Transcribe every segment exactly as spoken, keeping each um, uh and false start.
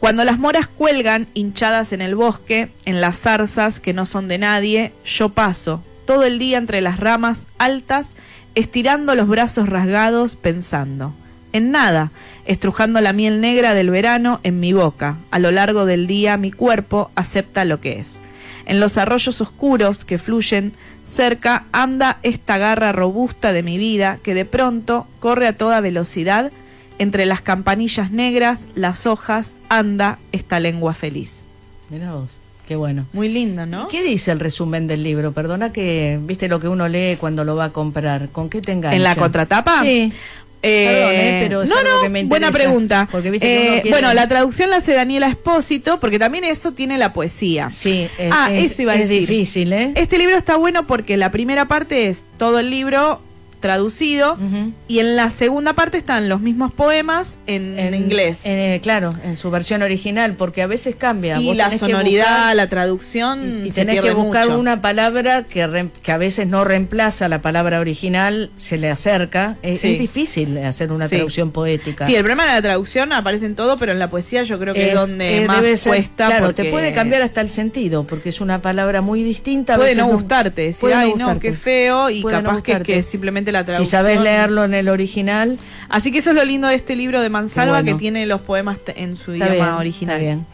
Cuando las moras cuelgan hinchadas en el bosque, en las zarzas que no son de nadie, yo paso todo el día entre las ramas altas, estirando los brazos rasgados, pensando en nada, estrujando la miel negra del verano en mi boca. A lo largo del día mi cuerpo acepta lo que es. En los arroyos oscuros que fluyen cerca anda esta garra robusta de mi vida que de pronto corre a toda velocidad. Entre las campanillas negras, las hojas, anda esta lengua feliz. Mirá vos, qué bueno. Muy lindo, ¿no? ¿Qué dice el resumen del libro? Perdona que, viste lo que uno lee cuando lo va a comprar. ¿Con qué te engancha? ¿En la contratapa? Sí. Eh, Perdón, eh, pero es no, algo no, que me buena interesa, pregunta. Porque, viste, que uno eh, quiere... Bueno, la traducción la hace Daniela Espósito, porque también eso tiene la poesía. Sí, es, ah, es, eso iba a es decir. difícil, ¿eh? Este libro está bueno porque la primera parte es todo el libro traducido, uh-huh. y en la segunda parte están los mismos poemas en, en inglés. En, eh, claro, en su versión original, porque a veces cambia. Y Vos la sonoridad, que buscar, la traducción, y, y se tenés pierde que buscar mucho. una palabra que, re, que a veces no reemplaza la palabra original, se le acerca. Es, sí. es difícil hacer una sí. traducción poética. Sí, el problema de la traducción aparece en todo, pero en la poesía yo creo que es, es donde eh, más debe ser, cuesta. Claro, porque te puede cambiar hasta el sentido, porque es una palabra muy distinta. A puede veces no no gustarte, decir, puede no ay, gustarte. no, qué feo, y Puede capaz no que, que simplemente la traducción. Si sabes leerlo en el original. Así que eso es lo lindo de este libro de Mansalva, bueno. que tiene los poemas en su Está idioma bien, original. Está bien.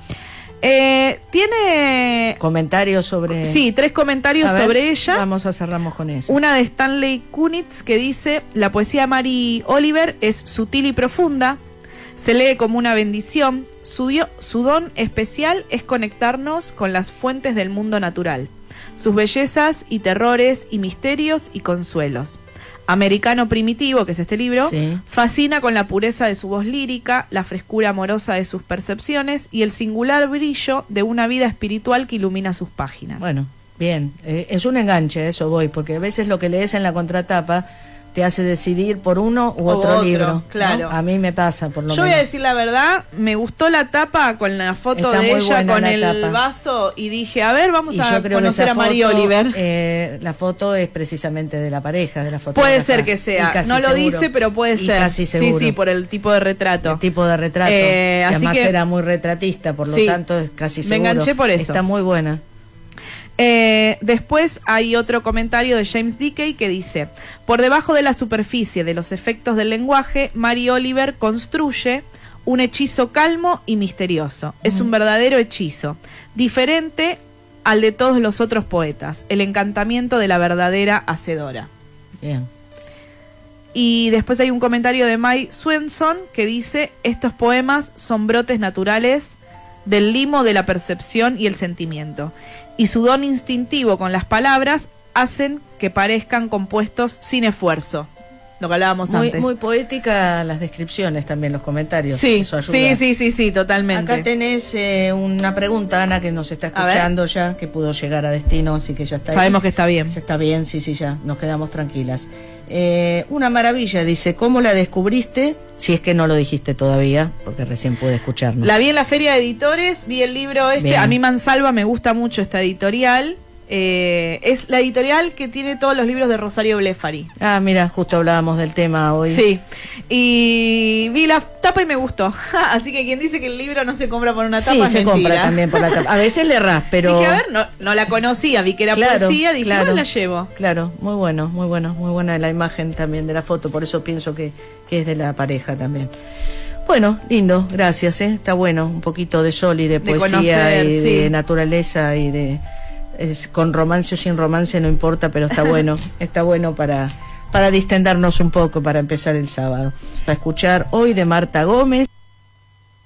Eh, tiene comentarios sobre... Sí, tres comentarios a ver, sobre ella. Vamos a cerramos con eso. Una de Stanley Kunitz que dice: la poesía de Mary Oliver es sutil y profunda, se lee como una bendición, su, dio, su don especial es conectarnos con las fuentes del mundo natural, sus bellezas y terrores y misterios y consuelos. Americano Primitivo, que es este libro, sí. fascina con la pureza de su voz lírica, la frescura amorosa de sus percepciones y el singular brillo de una vida espiritual que ilumina sus páginas. Bueno, bien, eh, es un enganche, eso voy, porque a veces lo que lees en la contratapa te hace decidir por uno u otro, otro libro. Claro. ¿No? A mí me pasa, por lo Yo menos. voy a decir la verdad, me gustó la tapa con la foto Está de muy ella buena con la el tapa. vaso y dije, a ver, vamos y a yo creo conocer que a esa Mary foto, Oliver. Eh, la foto es precisamente de la pareja, de la foto. Puede ser que sea, no lo seguro. dice, pero puede y ser. Casi seguro. Sí, sí, por el tipo de retrato. El tipo de retrato, Eh, que así además que, era muy retratista, por lo sí, tanto es casi seguro. Me enganché por eso. Está muy buena. Eh, después hay otro comentario de James Dickey que dice: por debajo de la superficie de los efectos del lenguaje, Mary Oliver construye un hechizo calmo y misterioso. Uh-huh. Es un verdadero hechizo, diferente al de todos los otros poetas, el encantamiento de la verdadera hacedora. Bien. Y después hay un comentario de Mike Swenson que dice: estos poemas son brotes naturales del limo de la percepción y el sentimiento, y su don instintivo con las palabras hacen que parezcan compuestos sin esfuerzo. Lo que hablábamos muy, antes. Muy poética las descripciones también, los comentarios. Sí, eso ayuda. sí, sí, sí, sí, totalmente. Acá tenés eh, una pregunta, Ana, que nos está escuchando ya, que pudo llegar a destino, así que ya está. Sabemos ahí. que está bien. Está bien, sí, sí, ya, nos quedamos tranquilas. Eh, una maravilla, dice, ¿cómo la descubriste? Si es que no lo dijiste todavía, porque recién pude escucharnos. La vi en la Feria de Editores, vi el libro este, bien. A mí Mansalva me gusta mucho esta editorial. Eh, es la editorial que tiene todos los libros de Rosario Blefari. Ah, mira, justo hablábamos del tema hoy. Sí, y vi la tapa y me gustó. Así que quien dice que el libro no se compra por una tapa sí, es se mentira. compra también por la tapa. A veces le errás, pero... Dije, a ver, no, no la conocía, vi que era claro, poesía, dije, claro, bueno, la llevo. Claro, muy bueno, muy bueno, muy buena la imagen también de la foto, por eso pienso que, que es de la pareja también. Bueno, lindo, gracias, ¿eh? Está bueno, un poquito de sol y de, de poesía conocer, y sí. de naturaleza y de... Es, con romance o sin romance no importa, pero está bueno, está bueno para, para distendernos un poco, para empezar el sábado. A escuchar hoy de Marta Gómez.